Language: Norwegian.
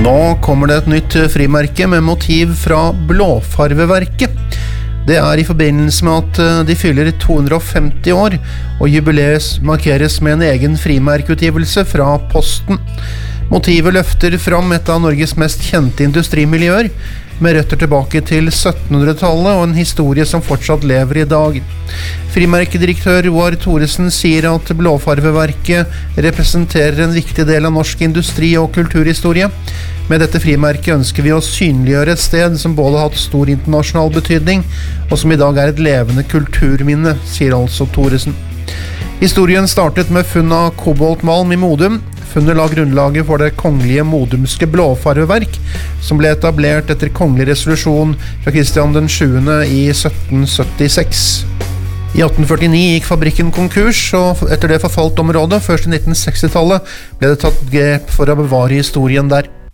Nå kommer det et nytt frimerke med motiv fra Blåfarveverket. Det I forbindelse med at de fyller 250 år, og jubileet markeres med en egen frimerkeutgivelse fra Posten. Motivet løfter fram et av Norges mest kjente industrimiljøer, med røtter tilbake til 1700-tallet og en historie som fortsatt lever I dag. Frimerkedirektør Roar Thoresen sier at Blåfarveverket representerer en viktig del av norsk industri- og kulturhistorie. Med dette frimerket ønsker vi å synliggjøre et sted som både har hatt stor internasjonal betydning, og som I dag et levende kulturminne, sier altså Thoresen. Historien startet med funn av koboltmalm I Modum. Funnet la grunnlaget for det kongelige modumske blåfarveverk, som ble etablert etter kongelig resolusjon fra Kristian den 7. I 1776. I 1849 gikk fabrikken konkurs, og etter det forfalt området, først I 1960-tallet ble det tatt grep for å bevare historien der.